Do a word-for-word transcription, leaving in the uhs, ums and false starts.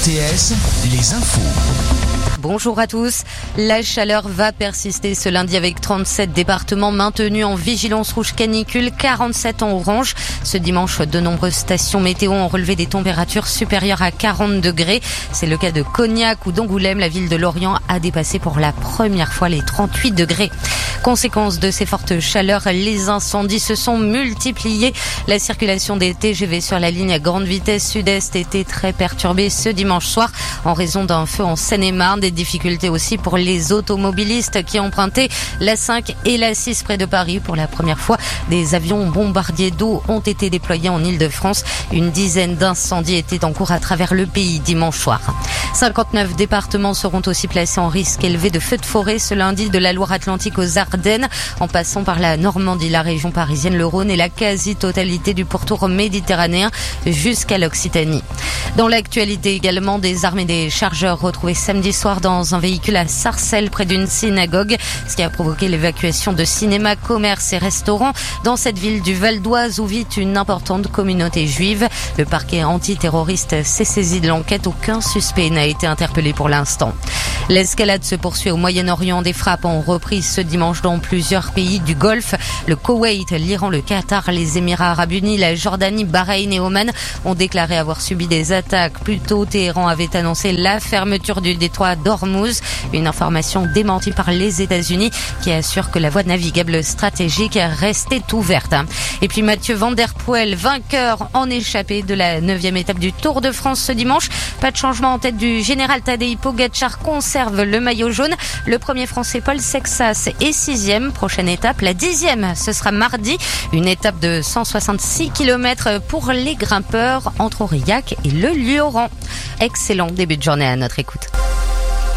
T S, les infos. Bonjour à tous. La chaleur va persister ce lundi avec trente-sept départements maintenus en vigilance rouge canicule, quarante-sept en orange. Ce dimanche, de nombreuses stations météo ont relevé des températures supérieures à quarante degrés. C'est le cas de Cognac ou d'Angoulême. La ville de Lorient a dépassé pour la première fois les trente-huit degrés. Conséquence de ces fortes chaleurs, les incendies se sont multipliés. La circulation des T G V sur la ligne à grande vitesse sud-est était très perturbée ce dimanche soir en raison d'un feu en Seine-et-Marne. Des difficultés aussi pour les automobilistes qui empruntaient la cinq et la six près de Paris. Pour la première fois, des avions bombardiers d'eau ont été déployés en Île-de-France. Une dizaine d'incendies étaient en cours à travers le pays dimanche soir. cinquante-neuf départements seront aussi placés en risque élevé de feux de forêt ce lundi, de la Loire-Atlantique aux Ardennes, en passant par la Normandie, la région parisienne, le Rhône et la quasi-totalité du pourtour méditerranéen jusqu'à l'Occitanie. Dans l'actualité également, des armes et des chargeurs retrouvés samedi soir dans un véhicule à Sarcelles près d'une synagogue, ce qui a provoqué l'évacuation de cinémas, commerces et restaurants dans cette ville du Val d'Oise où vit une importante communauté juive. Le parquet antiterroriste s'est saisi de l'enquête. Aucun suspect n'a été interpellé pour l'instant. L'escalade se poursuit au Moyen-Orient. Des frappes ont repris ce dimanche dans plusieurs pays du Golfe. Le Koweït, l'Iran, le Qatar, les Émirats arabes unis, la Jordanie, Bahreïn et Oman ont déclaré avoir subi des attaques. Plus tôt, Téhéran avait annoncé la fermeture du détroit d'Ormuz, une information démentie par les États-Unis qui assure que la voie navigable stratégique est restée ouverte. Et puis Mathieu Van Der Poel, vainqueur en échappée de la neuvième étape du Tour de France ce dimanche. Pas de changement en tête du général Tadej Pogačar, conserve le maillot jaune. Le premier français Paul Sexas est sixième. Prochaine étape, la dixième, ce sera mardi. Une étape de cent soixante-six kilomètres pour les grimpeurs entre Aurillac et le Lioran. Excellent début de journée à notre écoute.